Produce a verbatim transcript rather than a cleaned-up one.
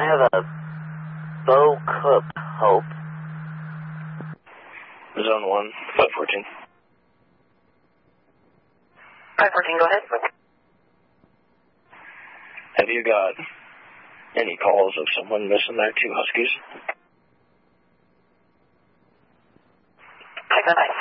I have a Bo Cook Hope. Zone one, five fourteen. five fourteen, go ahead. Have you got any calls of someone missing there, two Huskies? five five.